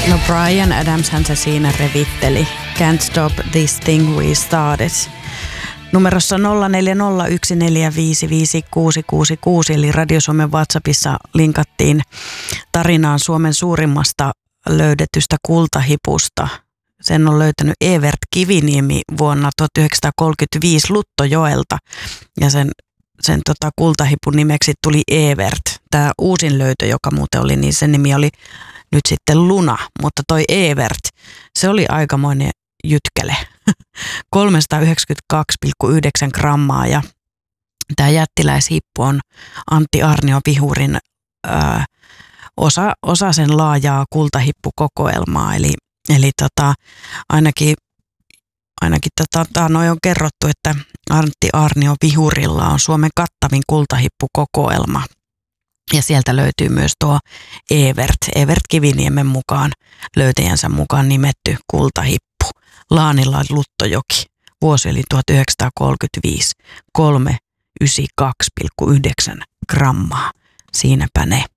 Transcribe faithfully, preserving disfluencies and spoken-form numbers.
No Bryan Adamshän se siinä revitteli. Can't stop this thing we started. Numerossa nolla neljä nolla yksi neljä viisi viisi kuusi kuusi kuusi eli Radio Suomen WhatsAppissa linkattiin tarinaan Suomen suurimmasta löydetystä kultahipusta. Sen on löytänyt Evert Kiviniemi vuonna tuhatyhdeksänsataakolmekymmentäviisi Luttojoelta ja sen, sen tota kultahipun nimeksi tuli Evert. Tämä uusin löytö, joka muuten oli, niin sen nimi oli nyt sitten Luna, mutta toi Evert, se oli aikamoinen jytkäle. kolmesataayhdeksänkymmentäkaksi pilkku yhdeksän grammaa ja tämä jättiläishippu on Antti Aarnion Vihurin ää, osa, osa sen laajaa kultahippukokoelmaa. Eli, eli tota, ainakin, ainakin tota, noi on kerrottu, että Antti Aarnion Vihurilla on Suomen kattavin kultahippukokoelma. Ja sieltä löytyy myös tuo Evert, Evert Kiviniemen mukaan, löytäjänsä mukaan nimetty kultahippu. Laanilla Luttojoki, vuosi eli tuhatyhdeksänsataakolmekymmentäviisi, kolmesataayhdeksänkymmentäkaksi pilkku yhdeksän grammaa. Siinäpä ne.